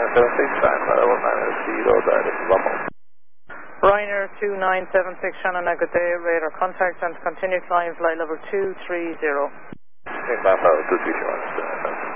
2976, Shannon, 0 direct, vamos. Ryanair 2976, Shannon, good day, radar contact and continue climb flight level 230. Okay, Papa, 231.